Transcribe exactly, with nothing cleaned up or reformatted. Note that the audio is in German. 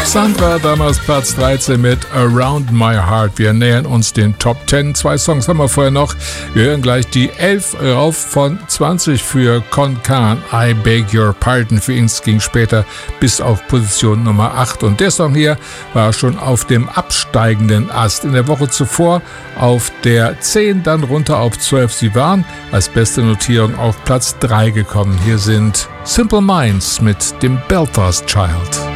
Sandra, damals Platz dreizehn mit Around My Heart. Wir nähern uns den Top zehn. Zwei Songs haben wir vorher noch. Wir hören gleich die elf rauf von zwanzig für Kon Kan. I Beg Your Pardon. Für ihn ging später bis auf Position Nummer acht. Und der Song hier war schon auf dem absteigenden Ast. In der Woche zuvor auf der zehn, dann runter auf zwölf. Sie waren als beste Notierung auf Platz drei gekommen. Hier sind Simple Minds mit dem Belfast Child.